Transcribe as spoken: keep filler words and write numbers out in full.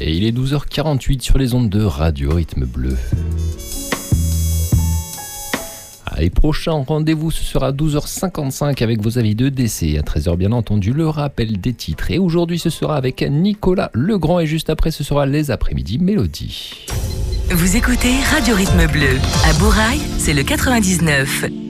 Et il est douze heures quarante-huit sur les ondes de Radio Rythme Bleu. Allez, prochain rendez-vous, ce sera à douze heures cinquante-cinq avec vos avis de décès. À treize heures, bien entendu, le rappel des titres. Et aujourd'hui, ce sera avec Nicolas Legrand. Et juste après, ce sera les après-midi mélodies. Vous écoutez Radio Rythme Bleu. À Bourail, c'est le quatre-vingt-dix-neuf.